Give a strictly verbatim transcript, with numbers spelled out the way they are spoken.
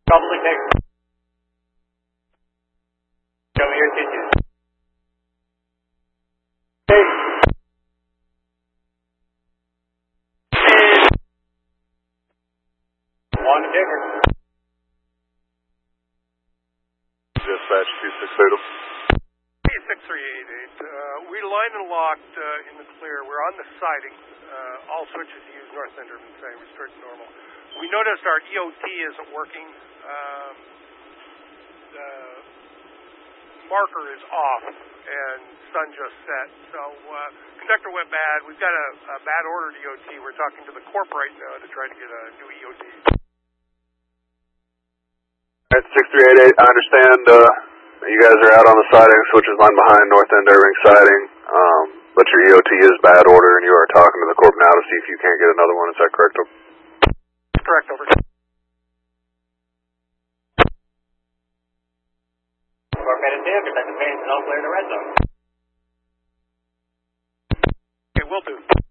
Probably take over your kitchen. Hey. One ticker. Dispatch two six eight. six three eight eight. Uh, we line and locked uh, in the clear. We're on the siding. Uh, all switches use North End Urban Siding. Restrict normal. We noticed our E O T isn't working. Um, the marker is off and sun just set. So uh, conductor went bad. We've got a, a bad ordered E O T. We're talking to the corp right now to try to get a new E O T. Alright, six three eight eight. I understand uh, you guys are out on the siding, switches line behind North End Irving siding, um, but your E O T is bad order, and you are talking to the corp now to see if you can't get another one. Is that correct? Correct, over. Corp headed two, conductor paying no clear to red zone. Okay, will do.